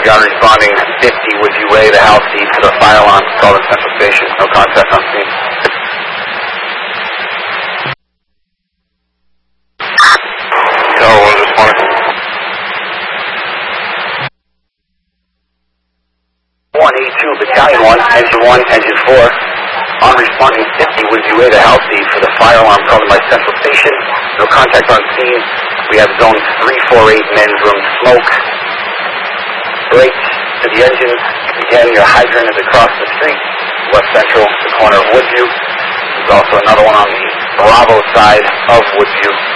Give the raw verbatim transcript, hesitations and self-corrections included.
John responding fifty Woodview Way, the house seat for the fire alarm called at Central Station. No contact on scene. Tower one responding. one eighty-two Battalion one, Engine one, Engine four. On responding fifty Woodview Way, the house seat for the fire alarm called by Central Station. No contact on scene. We have zone three forty-eight men's room smoke. Brakes to the engines. Again, your hydrant is across the street, west central, the corner of Woodview. There's also another one on the Bravo side of Woodview.